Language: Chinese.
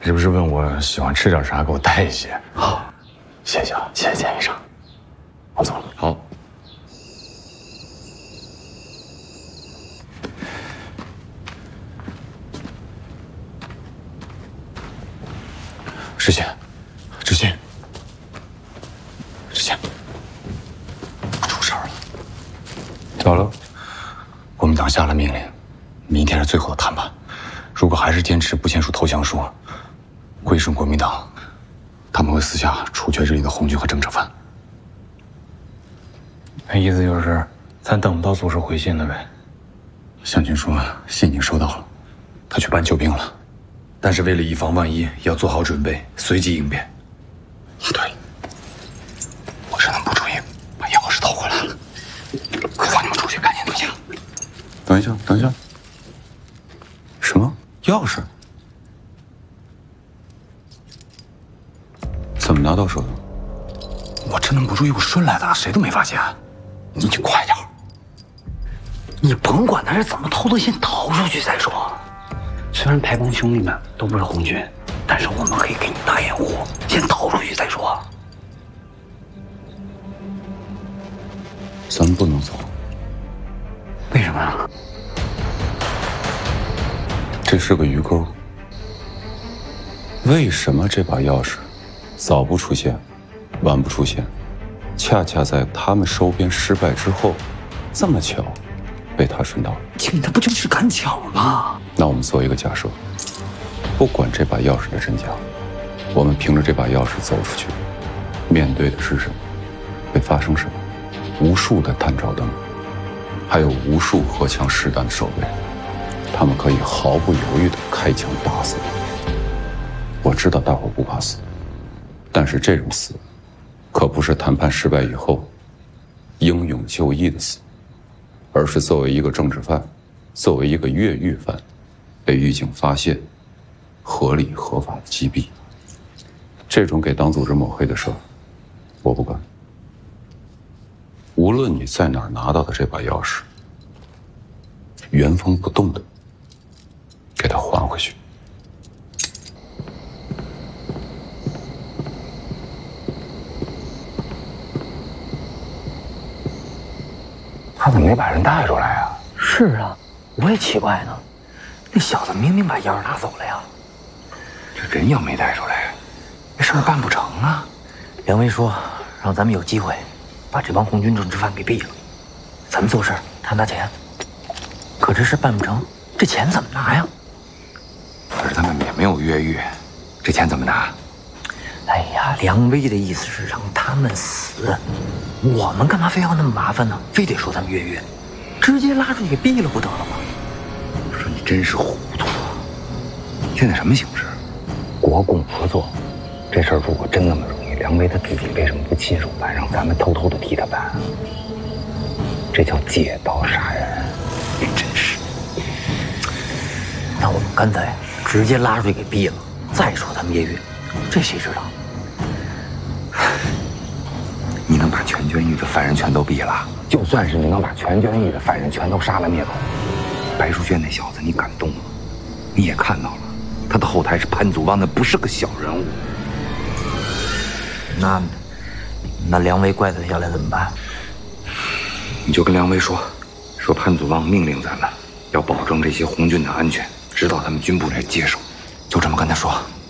是不是问我喜欢吃点啥，给我带一些？ 好， 谢谢啊， 谢谢钱医生，我走了。 好。知县，知县，知县，出事儿了！咋了？国民党下了命令，明天是最后的谈判。如果还是坚持不签署投降书，归顺国民党，他们会私下处决这里的红军和政治犯。那意思就是咱等不到组织回信了呗？向军说信已经收到了，他去办救兵了。但是为了以防万一，要做好准备，随机应变。对，我只能不注意，把钥匙偷回来了。快放你们出去，赶紧回家。等一下，等一下。什么钥匙？怎么拿到手的？我真能不注意，我顺来的，谁都没发现。你就快点。 你甭管他是怎么偷的，先逃出去再说。虽然排帮兄弟们都不是红军，但是我们可以给你打掩护，先逃出去再说。 咱们不能走。 为什么呀？ 这是个鱼钩。为什么这把钥匙早不出现，晚不出现，恰恰在他们收编失败之后，这么巧被他顺到了？ 经理，他不就是赶巧吗？ 那我们做一个假设，不管这把钥匙的真假，我们凭着这把钥匙走出去，面对的是什么？会发生什么？无数的探照灯，还有无数荷枪实弹的守卫，他们可以毫不犹豫地开枪打死你。我知道大伙不怕死，但是这种死，可不是谈判失败以后英勇就义的死，而是作为一个政治犯，作为一个越狱犯，被狱警发现，合理合法的击毙。这种给党组织抹黑的事儿，我不干。无论你在哪儿拿到的这把钥匙，原封不动的给它还回去。 他怎么没把人带出来啊？是啊，我也奇怪呢。那小子明明把钥匙拿走了呀， 这人要没带出来， 这事儿办不成啊。梁威说让咱们有机会把这帮红军政治犯给毙了，咱们做事他拿钱。可这事办不成，这钱怎么拿呀？ 可是他们也没有越狱，这钱怎么拿？ 哎呀，梁威的意思是让他们死，我们干嘛非要那么麻烦呢？非得说他们越狱，直接拉出去给毙了不得了吗？ 说你真是糊涂啊！现在什么形势？ 国共合作，这事儿如果真那么容易，梁威他自己为什么不亲手办，让咱们偷偷的替他办啊？这叫借刀杀人，你真是。那我们干脆直接拉出去给毙了，再说他们越狱，这谁知道？ 你能把全捐狱的犯人全都毙了？ 就算是你能把全捐狱的犯人全都杀了灭口， 白淑娟那小子你敢动吗？你也看到了，他的后台是潘祖旺，那不是个小人物。 那梁威怪罪下来怎么办？ 你就跟梁威说潘祖旺命令咱们要保证这些红军的安全，直到他们军部来接手，就这么跟他说。